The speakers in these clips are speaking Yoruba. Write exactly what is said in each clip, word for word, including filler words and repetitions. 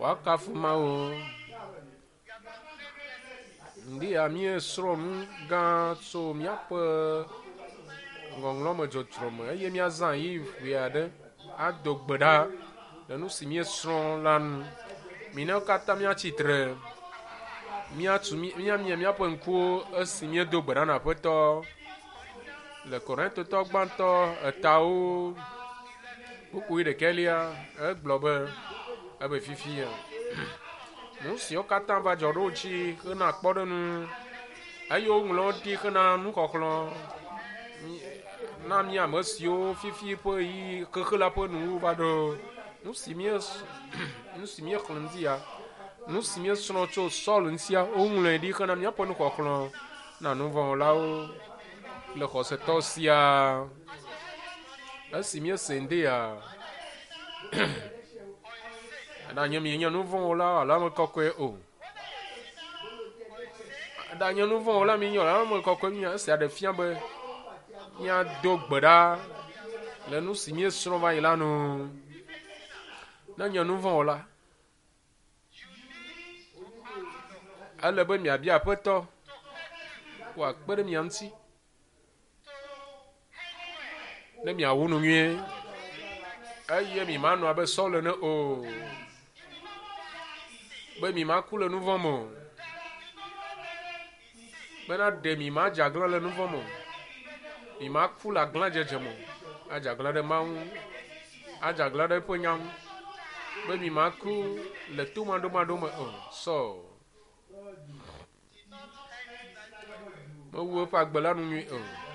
wakafu mawo ndi ami esrom ga so miape ngonglo me jotrom eye mia zan yi wiade adogbeda le nu si mi esron lan mi ne kata mia titre mia tu mia mia mia pe nku esi mi dogbeda na peto le Korintho to gbanto etawo buku de kelia eglobe ebe fifi nu si o kata va jorochi na kpodenu ayo nglo di kana nu koklo na mi amasio fifi po yi kekela po nu va do nu si mi nu si mi khlandia nu si mi sono cho sol nsia o nglo di kana mi po nu koklo na nu von lao le khosetosia asi mi sende ya da nyam yin nu von la ala mo kokwe o da nyam nu von la mi yo la mo kokwe mi asa de fian be ya dogbeda le nu si mi sro va ila nu na nyam nu von la ala be mi abia peto wa kpere mi anti ne mi awunu nwie aye mi manu abe solo ne o be mi ma ku le nu vont mo be na de mi ma jagla le nu vont mo mi ma ku la glan jeje mo a jagla de ma a jagla de ponyam be mi ma ku le tu ma do ma do ma o so mo wo pa gbela nu nwi o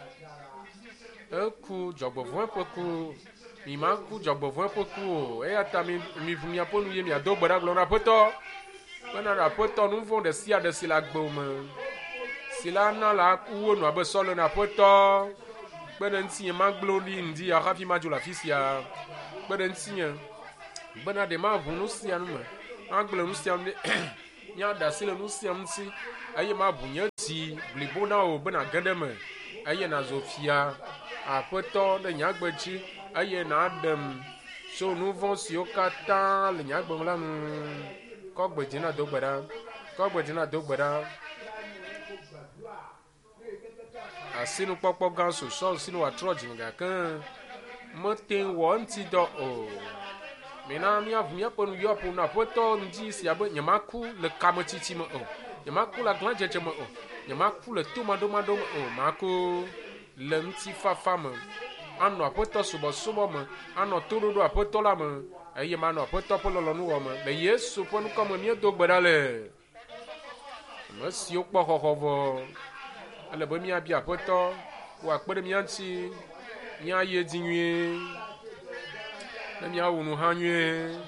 eku jogbovo epoku mi ma ku jogbovo epoku o e ata mi mi vumia ponu ye mi adogbera glora poto bena ra poto nu vont de sia de sila gbome sila na la ku no abe solo na poto bena ntie ma glori ndi a rafi ma jula fisia bena ntie bena de ma vunu sia nu ma gble nu sia nu nya da sila nu sia nti aye ma bunya ti blibona o bena gademe aye na zofia apeto de nyagbechi aye na adam so nu von si o kata le nyagbon la nu ko gbeji na dogbeda ko gbeji na dogbeda asinu popo ganso so sinu wa troji nga kan moten wo nti do o mina mi avumia ponu yo ponu na poto ndi si abe nyamaku le kamotiti mo o nyamaku la glan jeje mo o nyamaku le tomado mado mo o mako le nti fafa me ano apoto subo subo me ano turudu apoto la me eye ma no apoto pololo nu wo me le yesu ponu ko me mi dogbeda le me si o po hohovo ale bo mi abi apoto wa pere mi anti mi aye dinwe na mi awunu hanwe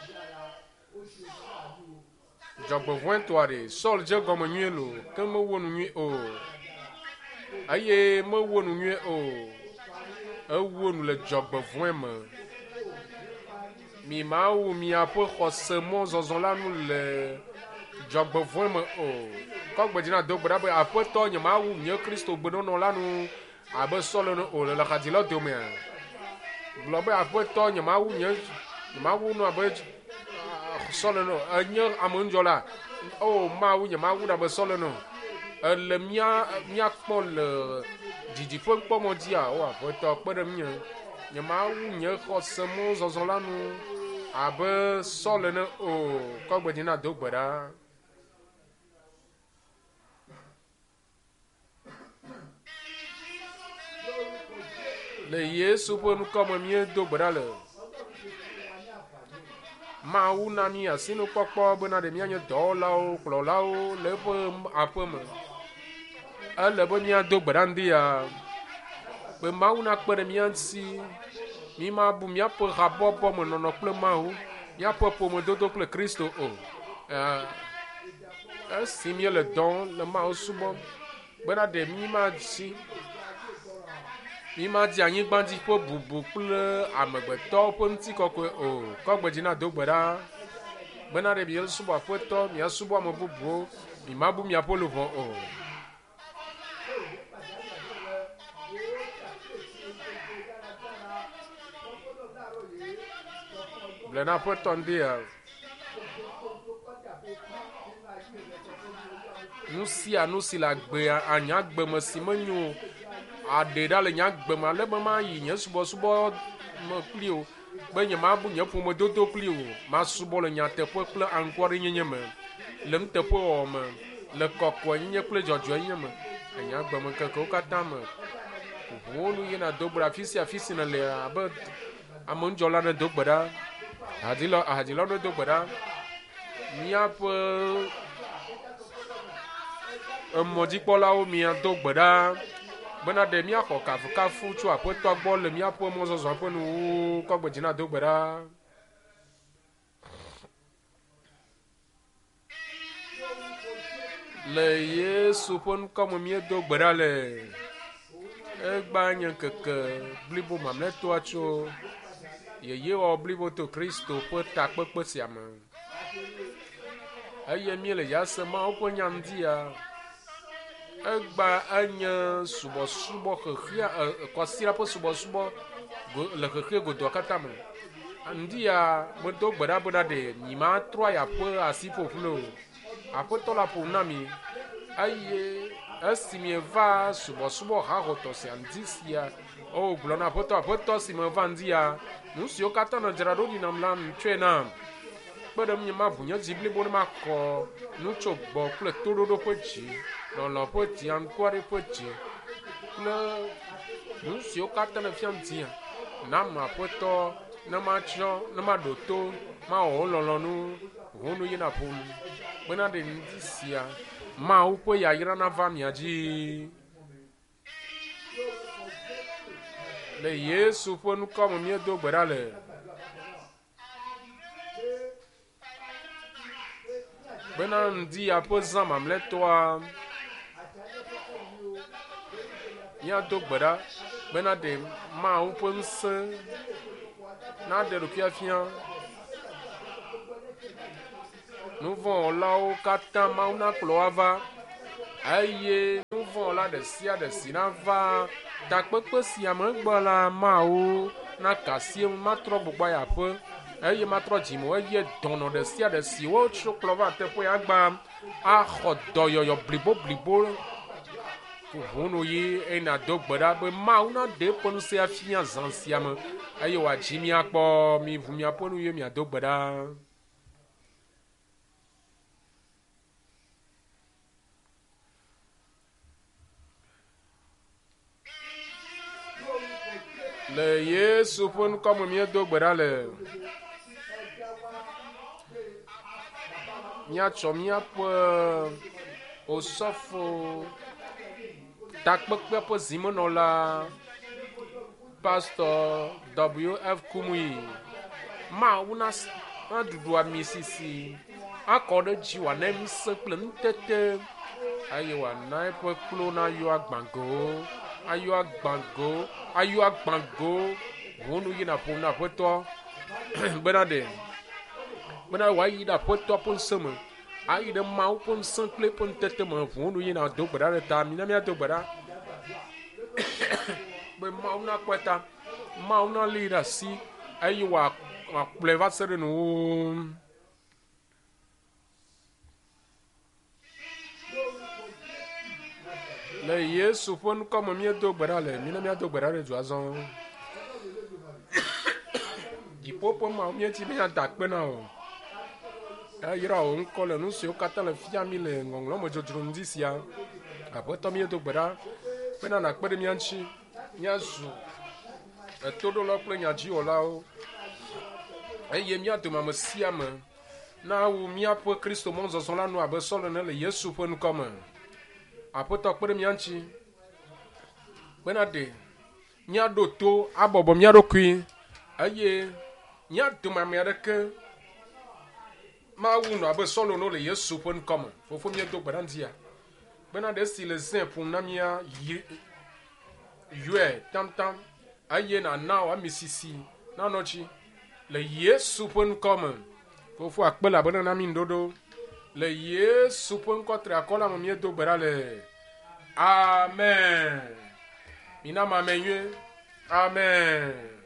jogbo vointoire sol je gomo nwelo kan mo wonu nwi o aye mo wonu nwi o awonu le jogbo voime mi ma wu mi apo khosemo zozon la nu le jogbo voime o ko gbedina dogbeda be apoto nya ma wu nye Kristo gbedo no la nu abe solo no o le la khadilo de me globe apoto nya ma wu nye ma wu no abe solo no anya amunjola o ma wu nya ma wu da be solo no le mia mia kpon le didi fon kpon mo dia o apoto pere mia nya ma wu nye khosemo zozon la nu abe solo no o ko gbedina dogbeda le yesu ponu comme mi dogbeda le ma wu na mi asinu popo bena de mi anye do la o klo la o le po apome ale bo mi dogbeda ndia pe ma wu na pere mi ansi mi ma bu mi apo rabo po mo no ple ma wu mi apo po mo dodo ple Kristo o eh asi mi le don le ma o subo bena de mi ma si mi ma di anyi gbandi po bubu kple amegbeto po nti kokwe o ko gbeji na dogbeda bena de bi subo apoto mi subo mo bubu mi ma bu mi apolo vo o blena poto ndia nu sia nu si le agbe anyagbe me si menyo aɖe ɖa le nyagbe me ale be ma yi nye subɔsubɔ me kpli o be nye ma bu nye ƒomedodo kpli o ma subɔ le nyateƒe kple aŋkɔɖenyenye me le nuteƒe wɔwɔ me le kɔkɔenyenye kple dzɔdzɔenyenye me anyagbe me kekewo katã me ʋuwo nu yina do gbe ɖa afi sia afi si ne le abe amenudzɔla ne do gbe ɖa ahadzila ahadzila ne do gbe ɖa míaƒe emɔdzikpɔlawo mia do gbe ɖa bena ɖe míaxɔ kafukafu tso aƒetɔ gbɔ le míaƒe mɔzɔzɔ ƒe nuwo kɔgbe dzi na do gbe ɖa. Le Yesu ƒe nukɔme míedo gbe ɖa le egba nye keke blibo mamlɛtɔa tso yeyewɔ blibo to Kristo ƒe takpekpe sia me eye mí le ya se Mawu ƒe nya ŋutia egba enye subɔsubɔ xexea kɔsira ƒe subɔsubɔ le xexea godoa katã me ŋdia medo gbe ɖa bena ɖe nyima trɔ yi aƒe asi ƒoƒle o aƒetɔ la ƒo na mi eye esi mieva subɔsubɔ haxɔtɔ sia ŋdi sia o gblɔ na aƒetɔ aƒetɔ si meva ŋdia nu siwo katã ne dzra ɖo ɖinam la nutsɔe nam kpe ɖe nye ma ʋu nye dzi blibo ne makɔ nu tso gbɔ kple toɖoɖo ƒe dzi lɔlɔ ƒe dzi aŋkuaɖe ƒe dzi kple nu siwo katã ne fiam dia na me aƒetɔ ne matsyɔ ne maɖo to mawɔ lɔlɔnu ʋunu yina ƒonu bena ɖe ŋdi sia Mawu ƒe yayra nava mia dzi le Yesu ƒe nukɔme míedo gbe ɖa le bena ŋdi ya ƒe zã mamlɛtɔa míado gbe ɖa bena ɖe Mawu ƒe ŋusẽ naɖe ɖokui fia nuvɔwɔlawo katã Mawu nakplɔ wova eye nuvɔwɔla ɖe sia ɖe si nava takpekpe sia me gbɔ la Mawu nakasie matrɔ gbogbo aƒe eye matrɔ dzimo eye dɔnɔ ɖe sia ɖe si wotso kplɔ va teƒe ya gba axɔ dɔyɔyɔ blibo blibo ʋunu yi eye nado gbe ɖa be Mawu na ɖe eƒe ŋusẽ afia zã sia me eye wòadzi míakpɔ mi ʋu miaƒe nu ye miado gbe ɖa. Le Yesu ƒe nukɔme míedo gbe ɖa le míatsɔ míaƒe osɔfo takpekpe ƒe zimenɔla Pastor W F Kumuyi Mawu na ɖuɖu ami sisi akɔ ɖe dzi wòana ŋusẽ kple nutete eye wòana eƒe kplo nayɔ agbãgowo ayɔ agbãgowo ayɔ agbãgowo ʋunu yina ƒo na aƒetɔ bena ɖe bena wòayi ɖe aƒetɔ ƒe ŋusẽ me ayi ɖe Mawu ƒe ŋusẽ kple ƒe nutete me ʋunu yina do gbe ɖa ɖe ta mina míado gbe ɖa be Mawu nakpɔe ta Mawu nalée ɖe asi eye wòakplɔe va se ɖe nuwo. Le Yesu ƒe nukɔme míedo gbe ɖa le mina míado gbe ɖa ɖe du azɔ dziƒo ƒe Mawu míeti be míada akpe na o eyra wo ŋkɔ le nu siwo katã le fia mi le ŋɔŋlɔ me dzodzro ŋdi sia aƒetɔ míedo gbe ɖa bena nakpe ɖe mía ŋuti míazu etoɖola kple nyadziwɔlawo eye mía dome ame sia ame na wu míaƒe Kristo mɔzɔzɔ la nu abe sɔle ne le Yesu ƒe nukɔme aƒetɔ kpe ɖe mía ŋuti bena ɖe míaɖo to abɔbɔ mía ɖokui eye mía dome ame aɖeke Mawu nɔ abe sɔle no le Yesu ƒe nukɔme fofo míedo gbe ɖa ŋutia bena ɖe esi le zẽ ƒom na mía yɔe tamtam eye nana wòami sisi nanɔ dzi le Yesu ƒe nukɔme fofo akpe la bena na mi ŋuɖoɖo le Yesu ƒe ŋkɔ tri akɔ la me míedo gbe ɖa le amen mina ma ame nyuie amen.